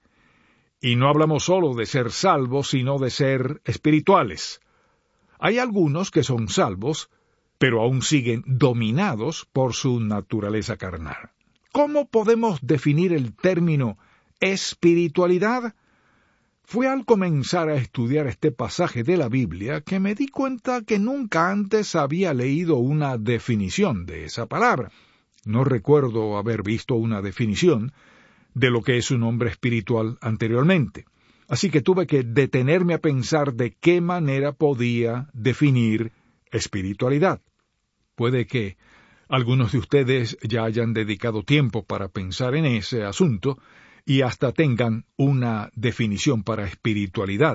Y no hablamos solo de ser salvos, sino de ser espirituales. Hay algunos que son salvos, pero aún siguen dominados por su naturaleza carnal. ¿Cómo podemos definir el término espiritualidad? Fue al comenzar a estudiar este pasaje de la Biblia que me di cuenta que nunca antes había leído una definición de esa palabra. No recuerdo haber visto una definición de lo que es un hombre espiritual anteriormente. Así que tuve que detenerme a pensar de qué manera podía definir espiritualidad. Puede que algunos de ustedes ya hayan dedicado tiempo para pensar en ese asunto y hasta tengan una definición para espiritualidad,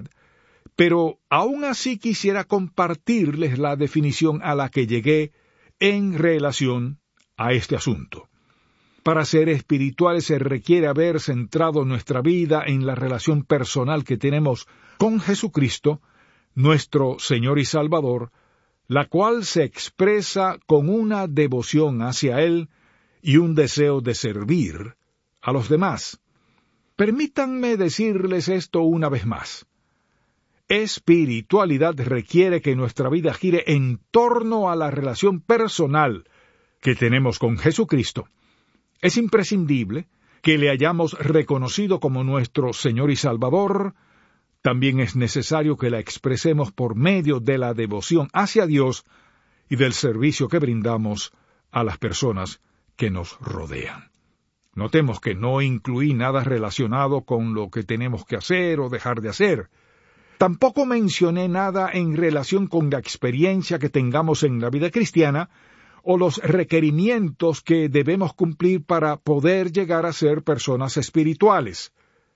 pero aún así quisiera compartirles la definición a la que llegué en relación a este asunto. Para ser espirituales se requiere haber centrado nuestra vida en la relación personal que tenemos con Jesucristo, nuestro Señor y Salvador, la cual se expresa con una devoción hacia Él y un deseo de servir a los demás. Permítanme decirles esto una vez más. Espiritualidad requiere que nuestra vida gire en torno a la relación personal que tenemos con Jesucristo. Es imprescindible que le hayamos reconocido como nuestro Señor y Salvador. También es necesario que la expresemos por medio de la devoción hacia Dios y del servicio que brindamos a las personas que nos rodean. Notemos que no incluí nada relacionado con lo que tenemos que hacer o dejar de hacer. Tampoco mencioné nada en relación con la experiencia que tengamos en la vida cristiana o los requerimientos que debemos cumplir para poder llegar a ser personas espirituales.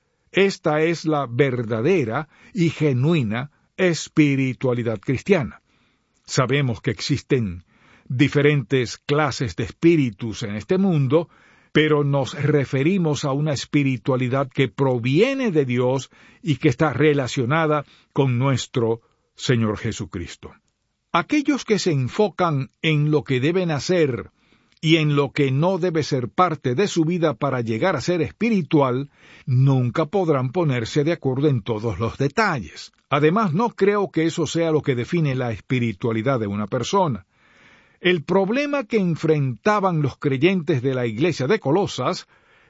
Esta es la verdadera y genuina espiritualidad cristiana. Sabemos que existen diferentes clases de espíritus en este mundo, pero nos referimos a una espiritualidad que proviene de Dios y que está relacionada con nuestro Señor Jesucristo. Aquellos que se enfocan en lo que deben hacer y en lo que no debe ser parte de su vida para llegar a ser espiritual, nunca podrán ponerse de acuerdo en todos los detalles. Además, no creo que eso sea lo que define la espiritualidad de una persona. El problema que enfrentaban los creyentes de la iglesia de Colosas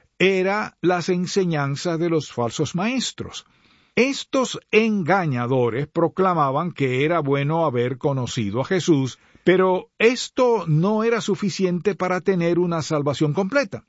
era las enseñanzas de los falsos maestros. Estos engañadores proclamaban que era bueno haber conocido a Jesús, pero esto no era suficiente para tener una salvación completa.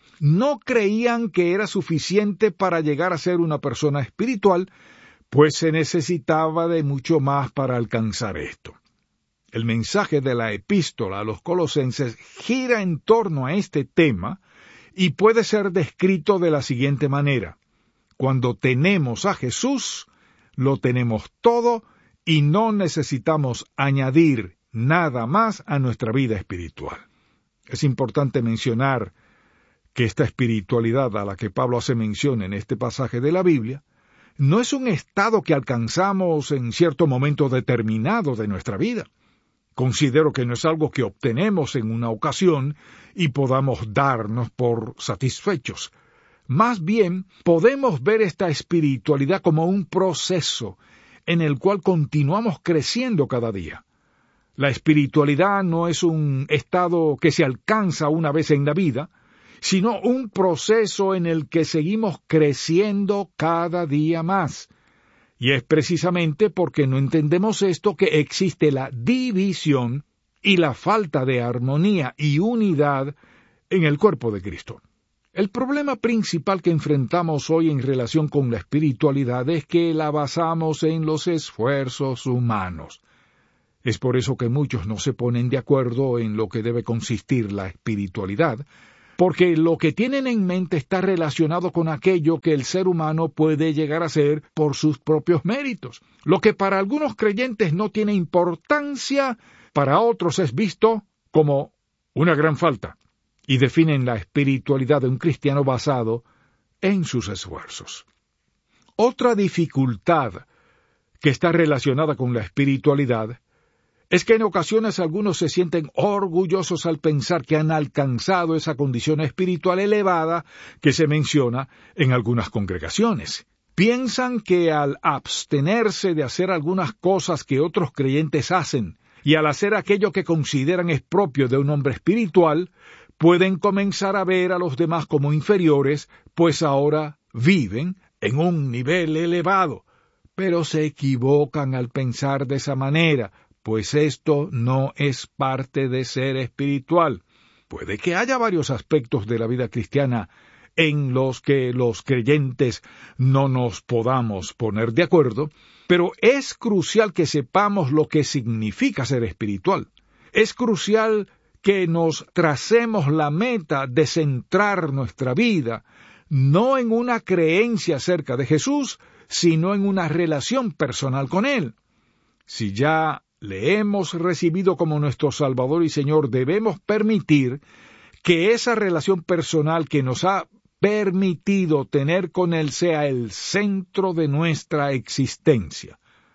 No creían que era suficiente para llegar a ser una persona espiritual, pues se necesitaba de mucho más para alcanzar esto. El mensaje de la epístola a los colosenses gira en torno a este tema y puede ser descrito de la siguiente manera. Cuando tenemos a Jesús, lo tenemos todo y no necesitamos añadir nada más a nuestra vida espiritual. Es importante mencionar que esta espiritualidad a la que Pablo hace mención en este pasaje de la Biblia no es un estado que alcanzamos en cierto momento determinado de nuestra vida. Considero que no es algo que obtenemos en una ocasión y podamos darnos por satisfechos. Más bien, podemos ver esta espiritualidad como un proceso en el cual continuamos creciendo cada día. La espiritualidad no es un estado que se alcanza una vez en la vida, sino un proceso en el que seguimos creciendo cada día más. Y es precisamente porque no entendemos esto que existe la división y la falta de armonía y unidad en el cuerpo de Cristo. El problema principal que enfrentamos hoy en relación con la espiritualidad es que la basamos en los esfuerzos humanos. Es por eso que muchos no se ponen de acuerdo en lo que debe consistir la espiritualidad, porque lo que tienen en mente está relacionado con aquello que el ser humano puede llegar a ser por sus propios méritos. Lo que para algunos creyentes no tiene importancia, para otros es visto como una gran falta, y definen la espiritualidad de un cristiano basado en sus esfuerzos. Otra dificultad que está relacionada con la espiritualidad es que en ocasiones algunos se sienten orgullosos al pensar que han alcanzado esa condición espiritual elevada que se menciona en algunas congregaciones. Piensan que al abstenerse de hacer algunas cosas que otros creyentes hacen y al hacer aquello que consideran es propio de un hombre espiritual, pueden comenzar a ver a los demás como inferiores, pues ahora viven en un nivel elevado. Pero se equivocan al pensar de esa manera, pues esto no es parte de ser espiritual. Puede que haya varios aspectos de la vida cristiana en los que los creyentes no nos podamos poner de acuerdo, pero es crucial que sepamos lo que significa ser espiritual. Es crucial que nos tracemos la meta de centrar nuestra vida, no en una creencia acerca de Jesús, sino en una relación personal con Él. Si ya le hemos recibido como nuestro Salvador y Señor, debemos permitir que esa relación personal que nos ha permitido tener con Él sea el centro de nuestra existencia.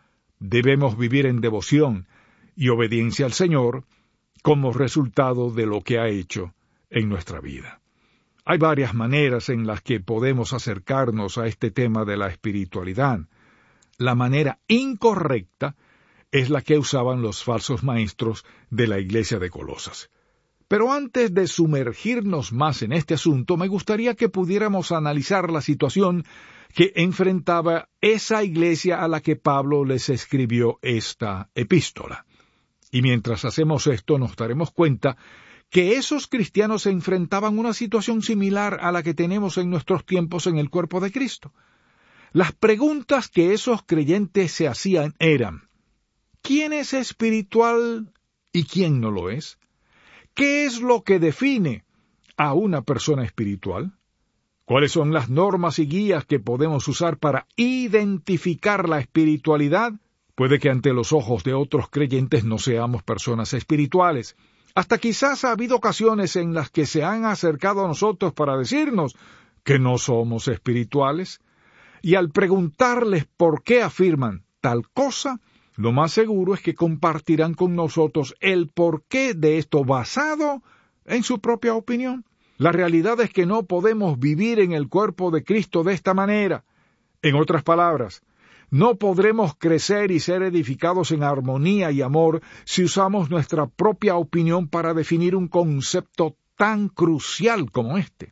Debemos vivir en devoción y obediencia al Señor como resultado de lo que ha hecho en nuestra vida. Hay varias maneras en las que podemos acercarnos a este tema de la espiritualidad. La manera incorrecta es la que usaban los falsos maestros de la iglesia de Colosas. Pero antes de sumergirnos más en este asunto, me gustaría que pudiéramos analizar la situación que enfrentaba esa iglesia a la que Pablo les escribió esta epístola. Y mientras hacemos esto, nos daremos cuenta que esos cristianos se enfrentaban a una situación similar a la que tenemos en nuestros tiempos en el cuerpo de Cristo. Las preguntas que esos creyentes se hacían eran: ¿quién es espiritual y quién no lo es? ¿Qué es lo que define a una persona espiritual? ¿Cuáles son las normas y guías que podemos usar para identificar la espiritualidad? Puede que ante los ojos de otros creyentes no seamos personas espirituales. Hasta quizás ha habido ocasiones en las que se han acercado a nosotros para decirnos que no somos espirituales. Y al preguntarles por qué afirman tal cosa, lo más seguro es que compartirán con nosotros el porqué de esto basado en su propia opinión. La realidad es que no podemos vivir en el cuerpo de Cristo de esta manera. En otras palabras, no podremos crecer y ser edificados en armonía y amor si usamos nuestra propia opinión para definir un concepto tan crucial como este.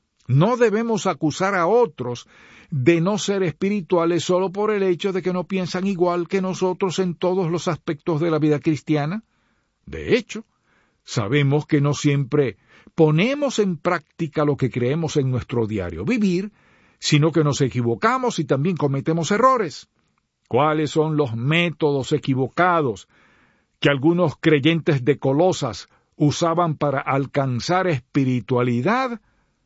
No debemos acusar a otros de no ser espirituales solo por el hecho de que no piensan igual que nosotros en todos los aspectos de la vida cristiana. De hecho, sabemos que no siempre ponemos en práctica lo que creemos en nuestro diario vivir, sino que nos equivocamos y también cometemos errores. ¿Cuáles son los métodos equivocados que algunos creyentes de Colosas usaban para alcanzar espiritualidad?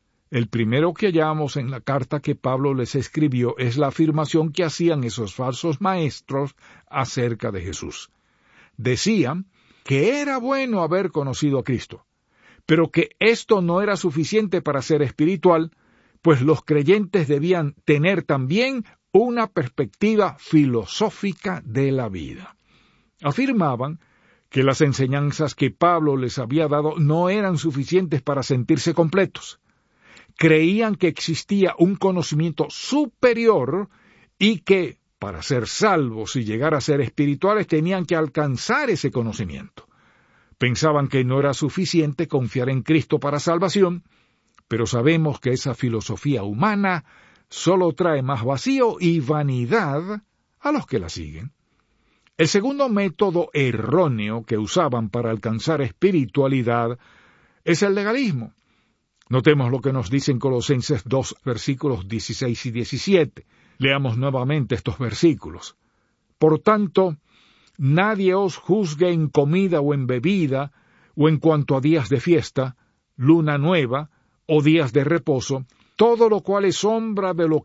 El primero que hallamos en la carta que Pablo les escribió es la afirmación que hacían esos falsos maestros acerca de Jesús. Decían que era bueno haber conocido a Cristo, pero que esto no era suficiente para ser espiritual, pues los creyentes debían tener también una perspectiva filosófica de la vida. Afirmaban que las enseñanzas que Pablo les había dado no eran suficientes para sentirse completos. Creían que existía un conocimiento superior y que, para ser salvos y llegar a ser espirituales, tenían que alcanzar ese conocimiento. Pensaban que no era suficiente confiar en Cristo para salvación, pero sabemos que esa filosofía humana solo trae más vacío y vanidad a los que la siguen. El segundo método erróneo que usaban para alcanzar espiritualidad es el legalismo. Notemos lo que nos dicen Colosenses 2, versículos 16 y 17. Leamos nuevamente estos versículos. Por tanto, nadie os juzgue en comida o en bebida, o en cuanto a días de fiesta, luna nueva, o días de reposo, todo lo cual es sombra de lo